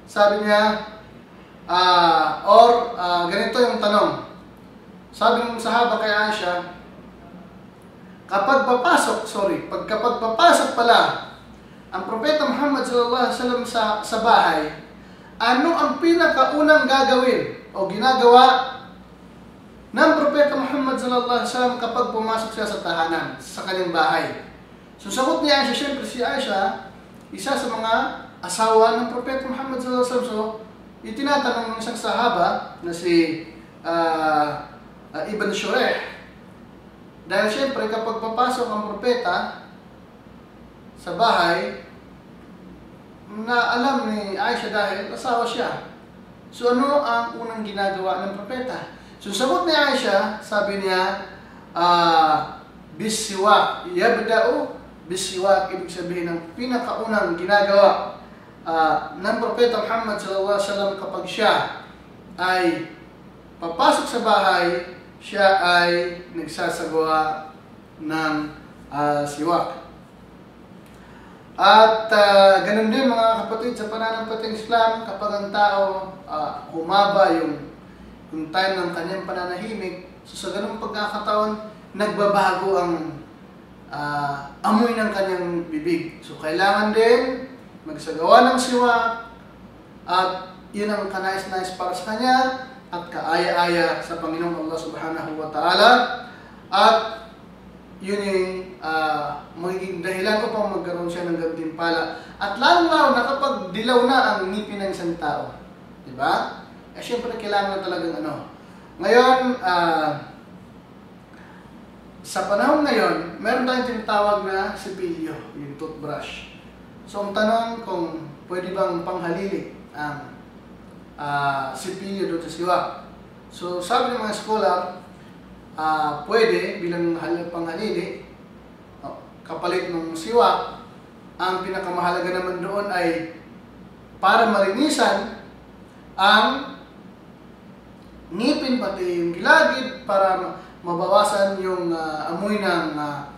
Sabi niya, ganito yung tanong. Sabi ng sahaba kay Aisha, kapag papasok pala ang Propeta Muhammad sallallahu alaihi wasallam sa bahay, ano ang pinakaunang gagawin o ginagawa ng Propeta Muhammad sallallahu alaihi wasallam kapag pumasok siya sa tahanan, sa kanyang bahay? So sagot ni Aisha, siyempre si Aisha, isa sa mga asawa ng Propeta Muhammad sallallahu alaihi wasallam. So itinatanong ng isang sahaba na si Ibn Shureh, dahil siyempre kapag papasok ang propeta sa bahay, na alam ni Aisha dahil asawa siya. So ano ang unang ginagawa ng propeta? So sagot ni Aisha, sabi niya, bisiwak. Yabda'u bisiwak, ibig sabihin ng pinakaunang ginagawa ng Propeta Muhammad sallallahu alaihi wasallam kapag siya ay papasok sa bahay, siya ay nagsasagawa ng siwak. At ganun din mga kapatid, sa pananampalatayang Islam, kapag ang tao humaba yung time ng kanyang pananahimik, so sa ganung pagkakataon, nagbabago ang amoy ng kanyang bibig. So kailangan din magsagawa ng siwak, at yun ang kanais-nais para sa kanya at kaaya-aya sa Panginoong Allah Subhanahu wa Ta'ala, at yun yung magiging dahilan upang magkaroon siya ng gantimpala. At lalong-lalo na kapag dilaw na ang ngipin ng isang tao, diba? Siyempre kailangan na talagang Ngayon, sa panahon ngayon, meron tayong tinatawag na sipilyo, yung toothbrush. So ang tanong kung pwede bang panghalili ang sipilyo doon sa siwak. So sabi ng mga scholar, pwede bilang panghalili, kapalit ng siwak. Ang pinakamahalaga naman doon ay para malinisan ang ngipin, pati yung gilagid, para mabawasan yung amoy ng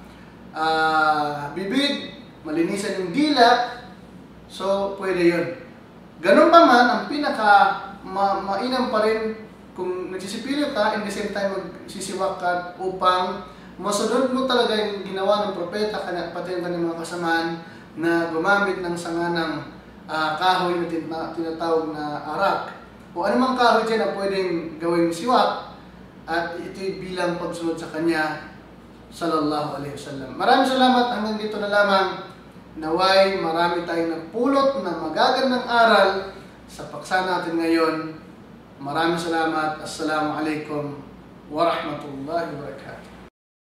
bibig, malinisan yung dila. So pwede yun. Ganun pa man, ang mainam pa rin kung nagsisipilyo ka, in the same time magsisiwak ka upang masunod mo talaga yung ginawa ng propeta, pati yung kanyang mga kasamaan na gumamit ng sanga ng kahoy na tinatawag na arak. O anumang kahoy dyan na pwedeng gawing siwak, at ito'y bilang pagsunod sa kanya sallallahu alaihi wasallam. Maraming salamat, hanggang dito na lamang. Naway marami tayong nagpulot na magagandang aral sa paksa natin ngayon. Maraming salamat. Assalamualaikum warahmatullahi wabarakatuh.